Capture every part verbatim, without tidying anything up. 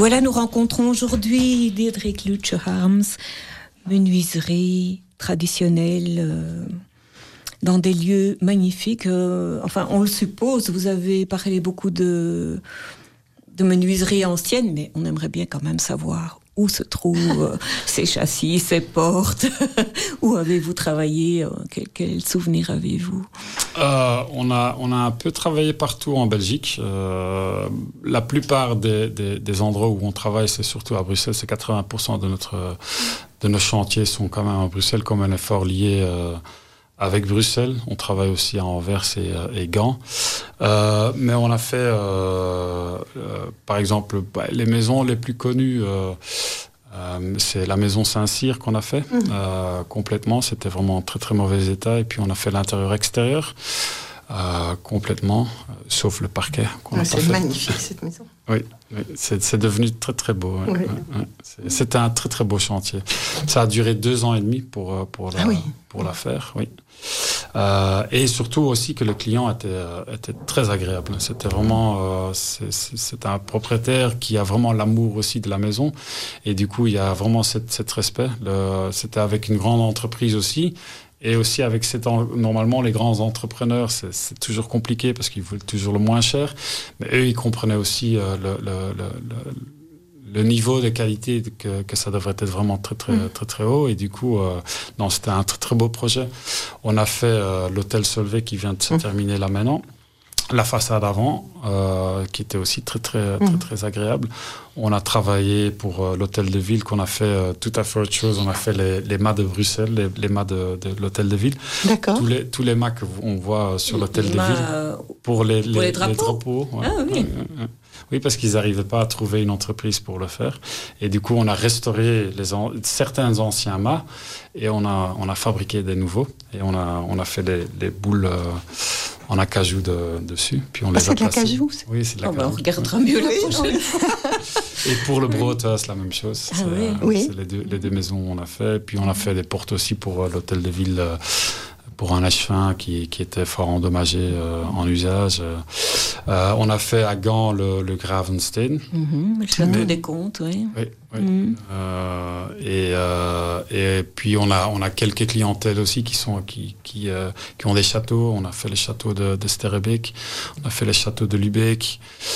Voilà, nous rencontrons aujourd'hui Diederik Lutje-Harms, menuiserie traditionnelle euh, dans des lieux magnifiques. Euh, enfin, on le suppose, vous avez parlé beaucoup de, de menuiserie ancienne, mais on aimerait bien quand même savoir où se trouvent euh, ces châssis, ces portes. Où avez-vous travaillé? Quel, quel souvenir avez-vous? euh, on, a, on a un peu travaillé partout en Belgique. Euh, la plupart des, des, des endroits où on travaille, c'est surtout à Bruxelles. C'est quatre-vingts pour cent de, notre, de nos chantiers sont quand même à Bruxelles, comme un effort lié euh, avec Bruxelles. On travaille aussi à Anvers et, et Gand. Euh, mais on a fait, euh, euh, par exemple, bah, les maisons les plus connues. Euh, Euh, c'est la maison Saint-Cyr qu'on a fait mmh. euh, complètement. C'était vraiment en très très mauvais état. Et puis on a fait l'intérieur-extérieur euh, complètement, euh, sauf le parquet. Qu'on ouais, a c'est pas fait. Magnifique cette maison. Oui, oui c'est, c'est devenu très très beau. Ouais, oui. ouais, ouais. C'est, c'était un très très beau chantier. Ça a duré deux ans et demi pour pour la, ah oui. pour la faire. Oui. Euh, et surtout aussi que le client était, euh, était très agréable. C'était vraiment, euh, c'est, c'est, c'est un propriétaire qui a vraiment l'amour aussi de la maison. Et du coup, il y a vraiment cet, cet respect. Le, c'était avec une grande entreprise aussi. Et aussi avec cet, normalement, les grands entrepreneurs, c'est, c'est toujours compliqué parce qu'ils veulent toujours le moins cher. Mais eux, ils comprenaient aussi euh, le, le, le, le le niveau de qualité que, que ça devrait être vraiment très très mmh. très très haut. Et du coup, euh, non, c'était un très très beau projet. On a fait euh, l'hôtel Solvay qui vient de se mmh. terminer là maintenant. La façade avant, euh, qui était aussi très très très, mmh. très agréable. On a travaillé pour euh, l'hôtel de ville qu'on a fait euh, tout à fait autre chose. On a fait les, les mâts de Bruxelles, les, les mâts de, de l'hôtel de ville. D'accord. Tous les tous les mâts qu'on voit sur l'hôtel les de ville euh, pour les, pour les, les drapeaux. Les drapeaux ouais. Ah oui. Ouais, ouais, ouais. Oui, parce qu'ils n'arrivaient pas à trouver une entreprise pour le faire. Et du coup, on a restauré les an- certains anciens mâts et on a, on a fabriqué des nouveaux. Et on a, on a fait des, des boules euh, en acajou de, dessus. Puis on ah, les c'est a de placées. l'acajou c'est... Oui, c'est de l'acajou. Oh, bah, on regardera mieux la prochaine fois. Et pour le Broto, c'est la même chose. Ah, c'est, oui. euh, oui. c'est les, deux, les deux maisons on a fait. Puis on a fait des portes aussi pour euh, l'hôtel de ville. Euh, pour un H-fin qui, qui était fort endommagé euh, en usage. Euh, on a fait à Gand le, le Gravenstein. Mm-hmm, le château Mais, des Comtes, oui. Oui, oui. Mm. Euh, et, euh, et puis on a, on a quelques clientèles aussi qui, sont, qui, qui, euh, qui ont des châteaux. On a fait les châteaux de, de Sterrebeek, on a fait les châteaux de Lubeck.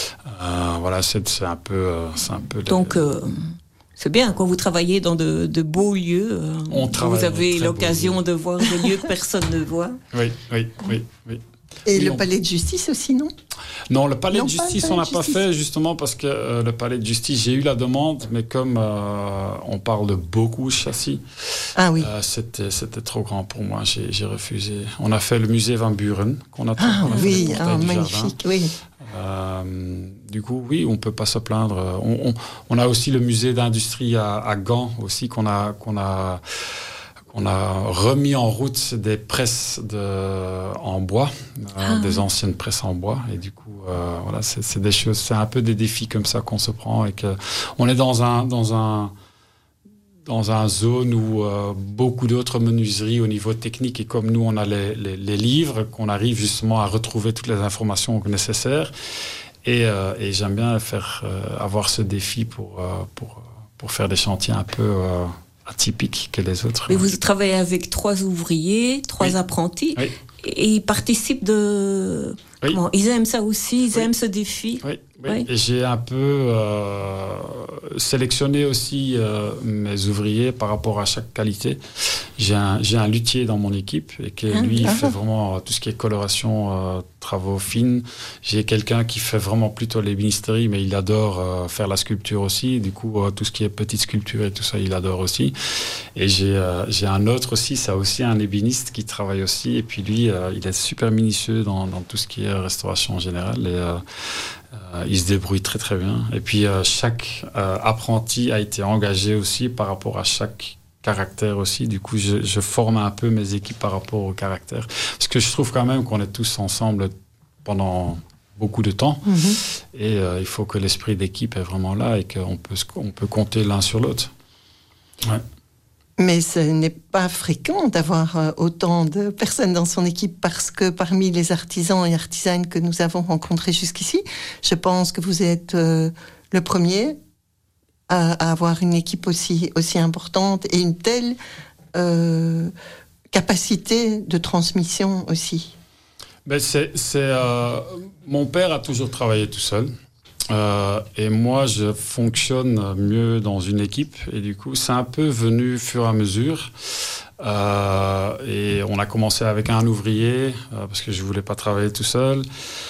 Euh, voilà, c'est, c'est un peu... Euh, c'est un peu Donc... les, euh... C'est bien, quand vous travaillez dans de, de beaux lieux, on vous avez l'occasion de voir des lieux que personne ne voit. Oui, oui, oui. oui. Et oui, le on... palais de justice aussi, non? Non, le palais non, de justice, palais on n'a pas fait justement parce que euh, le palais de justice, j'ai eu la demande, mais comme euh, on parle de beaucoup de châssis, ah oui. euh, c'était, c'était trop grand pour moi, j'ai, j'ai refusé. On a fait le musée Van Buren, qu'on a, ah, on a oui, fait ah, magnifique, oui. Euh, du coup, oui, on peut pas se plaindre. On, on, on a aussi le musée d'industrie à, à Gand aussi qu'on a qu'on a qu'on a remis en route des presses de en bois, ah. euh, des anciennes presses en bois. Et du coup, euh, voilà, c'est, c'est des choses, c'est un peu des défis comme ça qu'on se prend et que on est dans un dans un dans un zone où euh, beaucoup d'autres menuiseries au niveau technique et comme nous on a les, les, les livres qu'on arrive justement à retrouver toutes les informations nécessaires et, euh, et j'aime bien faire euh, avoir ce défi pour euh, pour pour faire des chantiers un peu euh, atypiques que les autres. Mais vous travaillez avec trois ouvriers, trois oui. apprentis oui. et ils participent de oui. Comment ils aiment ça aussi, ils oui. aiment ce défi. Oui. Oui. Oui. Et j'ai un peu euh, sélectionné aussi euh, mes ouvriers par rapport à chaque qualité. J'ai un, j'ai un luthier dans mon équipe et qui lui il fait vraiment tout ce qui est coloration, euh, travaux fines. J'ai quelqu'un qui fait vraiment plutôt l'ébénisterie, mais il adore euh, faire la sculpture aussi. Du coup, euh, tout ce qui est petite sculpture et tout ça, il adore aussi. Et j'ai, euh, j'ai un autre aussi, c'est aussi un ébéniste qui travaille aussi. Et puis lui, euh, il est super minutieux dans, dans tout ce qui est restauration en général. Et, euh, Euh, il se débrouille très très bien. Et puis euh, chaque euh, apprenti a été engagé aussi par rapport à chaque caractère aussi. Du coup, je, je forme un peu mes équipes par rapport au caractère. Parce que je trouve quand même qu'on est tous ensemble pendant beaucoup de temps. Mm-hmm. Et euh, il faut que l'esprit d'équipe est vraiment là et qu'on peut, on peut compter l'un sur l'autre. Ouais. Mais ce n'est pas fréquent d'avoir autant de personnes dans son équipe parce que parmi les artisans et artisanes que nous avons rencontrés jusqu'ici, je pense que vous êtes euh, le premier à, à avoir une équipe aussi, aussi importante et une telle euh, capacité de transmission aussi? Ben c'est, c'est, euh, mon père a toujours travaillé tout seul. Euh, et moi, je fonctionne mieux dans une équipe. Et du coup, c'est un peu venu fur et à mesure. Euh, et on a commencé avec un ouvrier, euh, parce que je voulais pas travailler tout seul.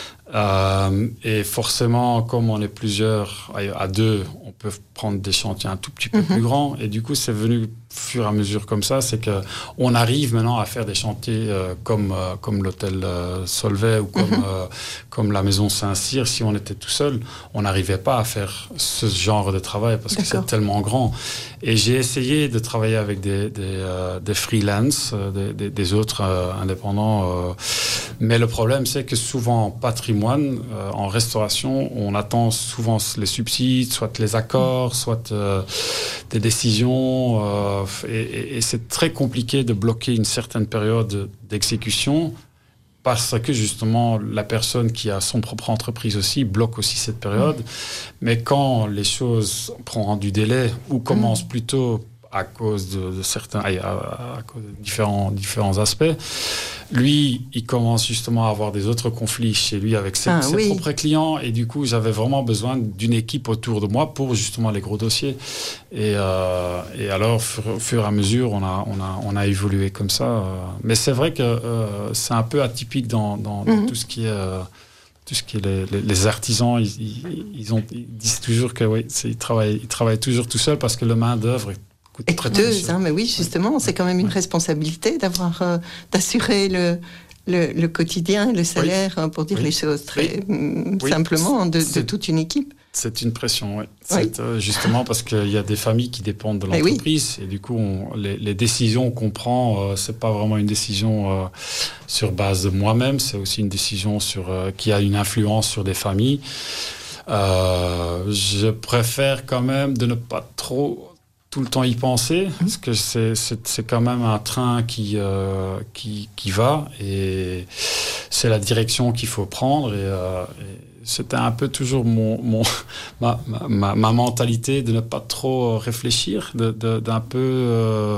Euh, et forcément, comme on est plusieurs, à deux, on peut prendre des chantiers un tout petit peu mm-hmm. plus grands. Et du coup, c'est venu fur et à mesure comme ça. C'est que on arrive maintenant à faire des chantiers euh, comme euh, comme l'hôtel euh, Solvay ou comme mm-hmm. euh, comme la maison Saint-Cyr. Si on était tout seul, on n'arrivait pas à faire ce genre de travail parce D'accord. que c'est tellement grand. Et j'ai essayé de travailler avec des des, euh, des freelance, euh, des, des, des autres euh, indépendants. Euh, mais le problème, c'est que souvent en patrimoine, euh, en restauration, on attend souvent les subsides, soit les accords, soit euh, des décisions. Euh, et, et, et c'est très compliqué de bloquer une certaine période d'exécution parce que justement la personne qui a son propre entreprise aussi bloque aussi cette période. Mmh. Mais quand les choses prennent du délai ou commencent mmh. plutôt à cause de, de certains, à, à, à cause de différents, différents aspects. Lui, il commence justement à avoir des autres conflits chez lui avec ses, ah, ses oui. propres clients. Et du coup, j'avais vraiment besoin d'une équipe autour de moi pour justement les gros dossiers. Et, euh, et alors, au fur et à mesure, on a, on a, on a évolué comme ça. Mais c'est vrai que euh, c'est un peu atypique dans, dans, dans mm-hmm. tout ce qui est... Euh, tout ce qui est les, les, les artisans, ils, ils, ils, ont, ils disent toujours que oui, ils travaillent, ils travaillent toujours tout seuls parce que le main d'œuvre et coûteuse, hein, mais oui, justement, c'est quand même une responsabilité d'avoir, euh, d'assurer le, le, le quotidien et le salaire, oui. hein, pour dire oui. les choses très oui. simplement, de, de toute une équipe. C'est une pression, oui. oui. C'est, euh, justement parce qu'il y a des familles qui dépendent de l'entreprise oui. et du coup, on, les, les décisions qu'on prend, euh, c'est pas vraiment une décision euh, sur base de moi-même, c'est aussi une décision sur, euh, qui a une influence sur des familles. Euh, je préfère quand même de ne pas trop tout le temps y penser, mmh. parce que c'est, c'est, c'est quand même un train qui, euh, qui, qui va, et c'est la direction qu'il faut prendre, et, euh, et c'était un peu toujours mon, mon, ma, ma, ma mentalité de ne pas trop réfléchir, de, de, d'un peu... Euh,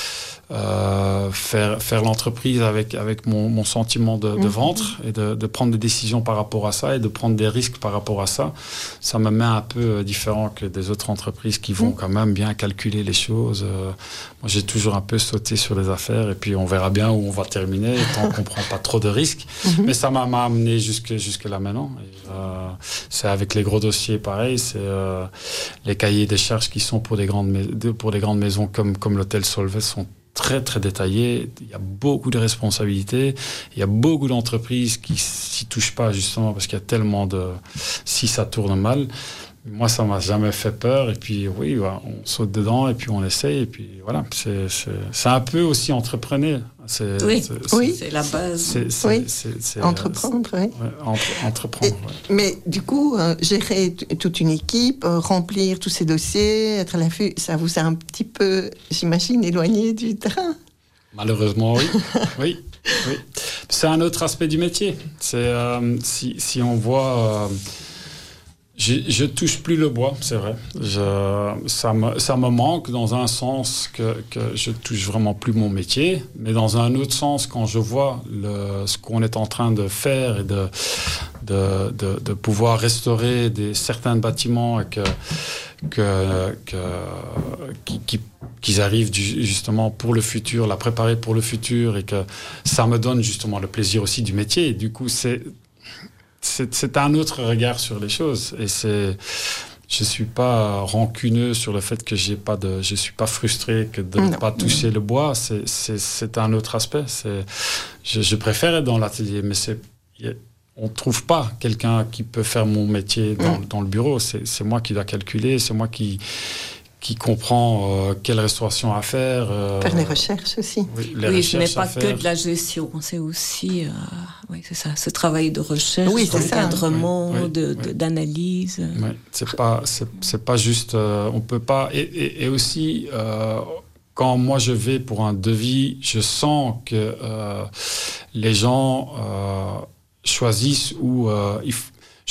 Euh, faire, faire l'entreprise avec, avec mon, mon sentiment de, de ventre et de, de prendre des décisions par rapport à ça et de prendre des risques par rapport à ça. Ça me met un peu différent que des autres entreprises qui vont quand même bien calculer les choses. Euh, moi, j'ai toujours un peu sauté sur les affaires et puis on verra bien où on va terminer tant qu'on prend pas trop de risques. Mm-hmm. Mais ça m'a, m'a amené jusque, jusque là maintenant. Et, euh, c'est avec les gros dossiers pareil, c'est euh, les cahiers des charges qui sont pour des grandes, mais- pour des grandes maisons comme, comme l'hôtel Solvay sont très très détaillé, il y a beaucoup de responsabilités, il y a beaucoup d'entreprises qui s'y touchent pas justement parce qu'il y a tellement de... si ça tourne mal. Moi, ça m'a jamais fait peur et puis oui, on saute dedans et puis on essaye et puis voilà, c'est, c'est, c'est un peu aussi entrepreneur. C'est, oui, c'est, c'est, oui, c'est la base. C'est, c'est, oui. c'est, c'est, entreprendre, oui. Ouais, entre, entreprendre. Et, ouais. Mais du coup, euh, gérer t- toute une équipe, euh, remplir tous ces dossiers, être à l'affût, ça vous a un petit peu, j'imagine, éloigné du terrain. Malheureusement, oui. oui, oui. C'est un autre aspect du métier. C'est euh, si, si on voit. Euh, Je, je touche plus le bois, c'est vrai. Je, ça, me, ça me manque dans un sens que, que je touche vraiment plus mon métier, mais dans un autre sens, quand je vois le, ce qu'on est en train de faire et de, de, de, de pouvoir restaurer des, certains bâtiments et que, que, que, qui, qui, qu'ils arrivent du, justement pour le futur, la préparer pour le futur et que ça me donne justement le plaisir aussi du métier. Et du coup, c'est... C'est, c'est un autre regard sur les choses et c'est, je suis pas rancuneux sur le fait que j'ai pas de, je suis pas frustré que de ne pas toucher le bois. C'est, c'est, c'est un autre aspect. C'est, je, je préfère être dans l'atelier, mais c'est, on trouve pas quelqu'un qui peut faire mon métier dans, dans le bureau. C'est, c'est moi qui dois calculer, c'est moi qui qui comprend euh, quelle restauration à faire. Euh, faire les recherches aussi. Oui, les oui recherches ce n'est pas que de la gestion, c'est aussi, euh, oui, c'est ça, ce travail de recherche, oui, d'encadrement, oui, oui, de, oui. de, d'analyse. Oui, c'est pas, c'est, c'est pas juste, euh, on peut pas, et, et, et aussi, euh, quand moi je vais pour un devis, je sens que euh, les gens euh, choisissent ou euh, il f-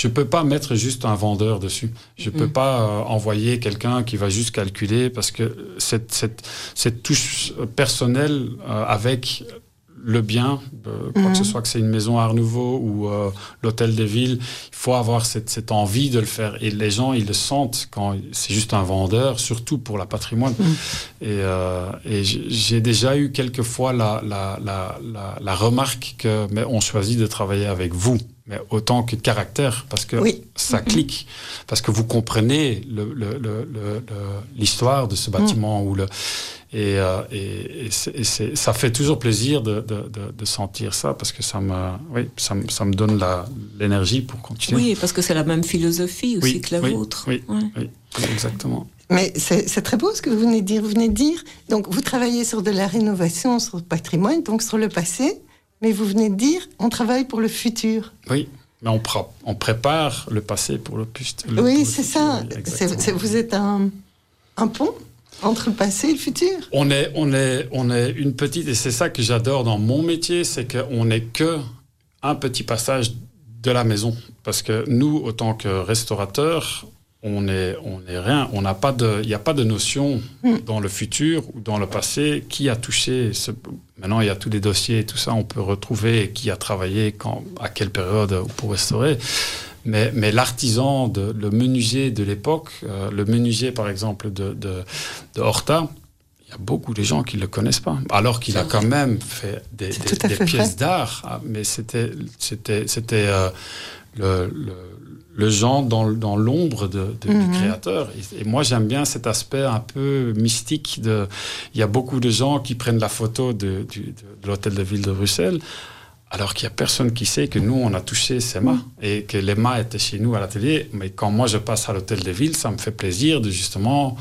Je peux pas mettre juste un vendeur dessus. Je peux mmh. pas euh, envoyer quelqu'un qui va juste calculer parce que cette, cette, cette touche personnelle euh, avec le bien, euh, quoi mmh. que ce soit que c'est une maison Art Nouveau ou euh, l'hôtel de ville, il faut avoir cette, cette envie de le faire. Et les gens, ils le sentent quand c'est juste un vendeur, surtout pour la patrimoine. Mmh. Et, euh, et j'ai déjà eu quelques fois la, la, la, la, la remarque que mais on choisit de travailler avec vous. Mais autant que caractère, parce que oui. ça mmh. clique, parce que vous comprenez le, le, le, le, l'histoire de ce bâtiment. Mmh. Ou le, et, euh, et, et, c'est, et c'est, ça fait toujours plaisir de, de, de, de sentir ça, parce que ça me, oui, ça, me, ça me donne la, l'énergie pour continuer. Oui, parce que c'est la même philosophie aussi oui, que la oui, vôtre. Oui, ouais. oui, exactement. Mais c'est, c'est très beau ce que vous venez de dire. Vous venez de dire, donc vous travaillez sur de la rénovation, sur le patrimoine, donc sur le passé. Mais vous venez de dire, on travaille pour le futur. Oui, mais on, pr- on prépare le passé pour le, pust- le Oui, pour c'est le futur, ça. Oui, c'est, c'est, vous êtes un, un pont entre le passé et le futur. On est, on est, on est une petite, et c'est ça que j'adore dans mon métier, c'est qu'on n'est que un petit passage de la maison. Parce que nous, autant que restaurateurs, on est, on est rien. On n'a pas de, il n'y a pas de notion mmh. dans le futur ou dans le passé qui a touché. Ce... Maintenant, il y a tous les dossiers et tout ça. On peut retrouver qui a travaillé quand, à quelle période pour restaurer. Mais, mais l'artisan, de, le menuisier de l'époque, euh, le menuisier par exemple de, de, de Horta, il y a beaucoup de gens qui ne le connaissent pas. Alors qu'il a quand même fait des, des, des fait pièces vrai. d'art. Ah, mais c'était, c'était, c'était euh, le, le le genre dans, dans l'ombre de, de, mmh. du créateur. Et, et moi, j'aime bien cet aspect un peu mystique. De, il y a beaucoup de gens qui prennent la photo de, de, de l'hôtel de ville de Bruxelles, alors qu'il n'y a personne qui sait que nous, on a touché ces mâts, mmh. et que les mâts étaient chez nous à l'atelier. Mais quand moi, je passe à l'hôtel de ville, ça me fait plaisir de justement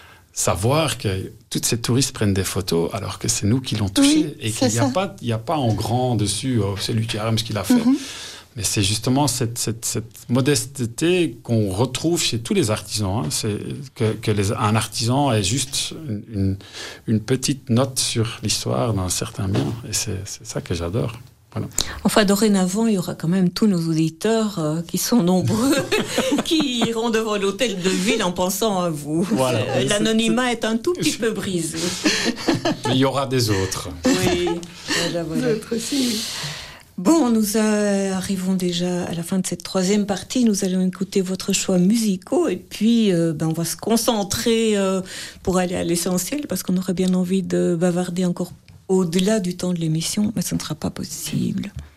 savoir que tous ces touristes prennent des photos, alors que c'est nous qui l'ont touché. Oui, et qu'il n'y a pas, il n'y a pas en grand dessus, oh, c'est Luthier Harms qui l'a fait. Mmh. Mais c'est justement cette, cette, cette modesteté qu'on retrouve chez tous les artisans. Hein. C'est que, que les, un artisan ait juste une, une, une petite note sur l'histoire d'un certain bien. Et c'est, c'est ça que j'adore. Voilà. Enfin, dorénavant, il y aura quand même tous nos auditeurs euh, qui sont nombreux, qui iront devant l'hôtel de ville en pensant à vous. Voilà. Euh, l'anonymat c'est... est un tout petit peu brisé. Mais il y aura des autres. Oui, voilà, voilà. D'autres aussi. Bon, nous a, arrivons déjà à la fin de cette troisième partie. Nous allons écouter votre choix musicaux et puis euh, ben, on va se concentrer euh, pour aller à l'essentiel parce qu'on aurait bien envie de bavarder encore au-delà du temps de l'émission, mais ce ne sera pas possible.